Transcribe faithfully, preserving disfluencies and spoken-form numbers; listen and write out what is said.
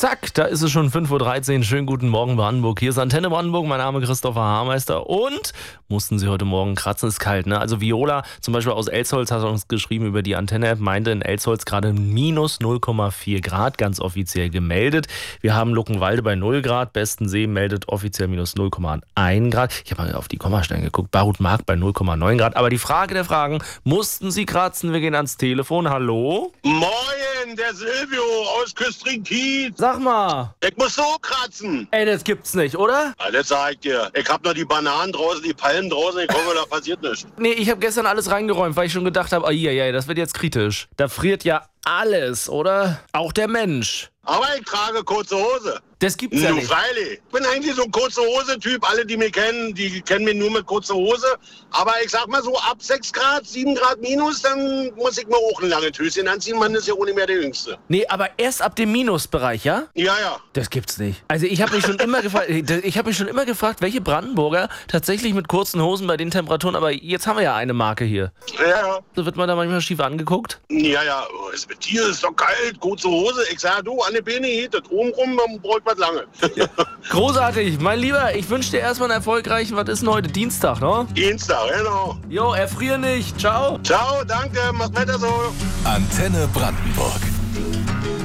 Zack, da ist es schon fünf Uhr dreizehn. Schönen guten Morgen Brandenburg. Hier ist Antenne Brandenburg. Mein Name ist Christopher Haarmeister. Und mussten Sie heute Morgen kratzen, ist kalt, ne? Also Viola, zum Beispiel aus Elsholz, hat uns geschrieben über die Antenne-App, meinte in Elsholz gerade minus null Komma vier Grad, ganz offiziell gemeldet. Wir haben Luckenwalde bei null Grad. Bestensee meldet offiziell minus null Komma eins Grad. Ich habe mal auf die Kommastellen geguckt. Barutmark bei null Komma neun Grad. Aber die Frage der Fragen, mussten Sie kratzen? Wir gehen ans Telefon. Hallo? Moin, der Silvio aus Küstrin-Kiez. Sag mal. Ich muss so kratzen. Ey, das gibt's nicht, oder? Ja, das sag ich dir. Ich hab noch die Bananen draußen, die Palmen draußen. Ich hoffe, da passiert nichts. Nee, ich habe gestern alles reingeräumt, weil ich schon gedacht habe, oh, ja, ja, das wird jetzt kritisch. Da friert ja alles, oder? Auch der Mensch. Aber ich trage kurze Hose. Das gibt's ja Du nicht. freilich. Ich bin eigentlich so ein kurze Hose-Typ. Alle, die mich kennen, die kennen mich nur mit kurzer Hose. Aber ich sag mal so, ab sechs Grad, sieben Grad minus, dann muss ich mir auch ein langes Höschen anziehen. Man ist ja auch nicht mehr der Jüngste. Nee, aber erst ab dem Minusbereich, ja? Ja, ja. Das gibt's nicht. Also ich habe mich schon immer gefragt, ich habe mich schon immer gefragt, welche Brandenburger tatsächlich mit kurzen Hosen bei den Temperaturen, aber jetzt haben wir ja eine Marke hier. Ja, ja. So wird man da manchmal schief angeguckt. Ja, ja. Es mit dir ist doch kalt, kurze Hose. Ich sag, du, an die Beine geht das obenrum, man braucht was lange. Großartig, mein Lieber, ich wünsche dir erstmal einen erfolgreichen, was ist denn heute, Dienstag, ne? Dienstag, genau. Jo, erfrier nicht, ciao. Ciao, danke, macht weiter so. Antenne Brandenburg.